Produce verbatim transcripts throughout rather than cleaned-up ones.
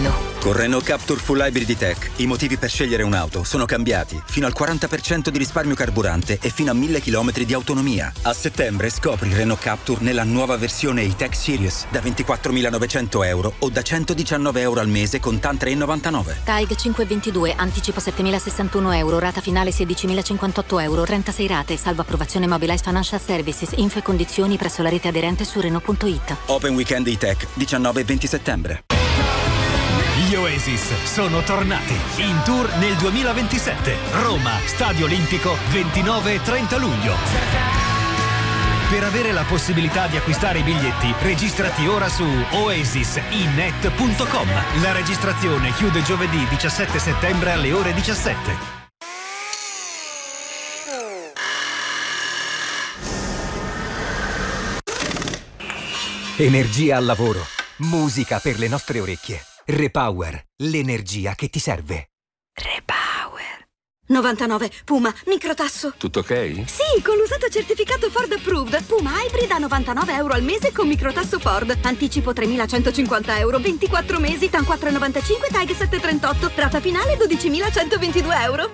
Renault. Con Renault Captur Full Hybrid Tech i motivi per scegliere un'auto sono cambiati. Fino al quaranta per cento di risparmio carburante e fino a mille chilometri di autonomia. A settembre scopri Renault Captur nella nuova versione E-Tech Series da ventiquattromilanovecento euro o da centodiciannove euro al mese con TAN tre virgola novantanove. T A I G cinquecentoventidue, anticipo settemilasessantuno euro, rata finale sedicimilacinquantotto euro, trentasei rate, salvo approvazione Mobilize Financial Services, info e condizioni presso la rete aderente su Renault punto it. Open Weekend E-Tech diciannove e venti settembre. Gli Oasis sono tornati in tour nel duemilaventisette. Roma, Stadio Olimpico, ventinove e trenta luglio. Per avere la possibilità di acquistare i biglietti, registrati ora su oasis i net punto com. La registrazione chiude giovedì diciassette settembre alle ore diciassette. Energia al lavoro, musica per le nostre orecchie. Repower, l'energia che ti serve. Repower. novantanove, Puma, microtasso. Tutto ok? Sì, con l'usato certificato Ford Approved. Puma Hybrid a novantanove euro al mese con microtasso Ford. Anticipo tremilacentocinquanta euro, ventiquattro mesi, TAN quattro virgola novantacinque, T A I G sette virgola trentotto, rata finale dodicimilacentoventidue euro.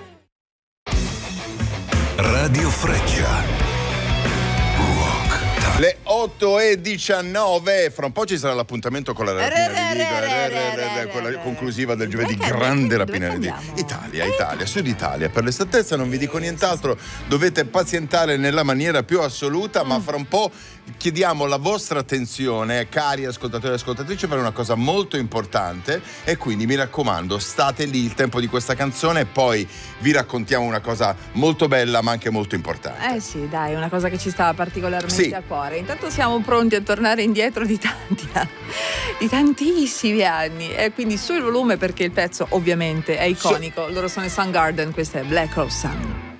Radio Freccia. Le otto e diciannove, fra un po' ci sarà l'appuntamento con la rapina di Lido, quella conclusiva del giovedì, grande rapina di Lido. Italia, Italia, Sud Italia, per l'esattezza non vi dico nient'altro, dovete pazientare nella maniera più assoluta, ma fra un po' chiediamo la vostra attenzione, cari ascoltatori e ascoltatrici, per una cosa molto importante, e quindi mi raccomando, state lì il tempo di questa canzone e poi vi raccontiamo una cosa molto bella ma anche molto importante. Eh sì, dai, una cosa che ci sta particolarmente Sì. a cuore. Intanto siamo pronti a tornare indietro di tanti anni, di tantissimi anni, e quindi sul volume perché il pezzo ovviamente è iconico. Loro sono i Soundgarden, questa è Black Hole Sun.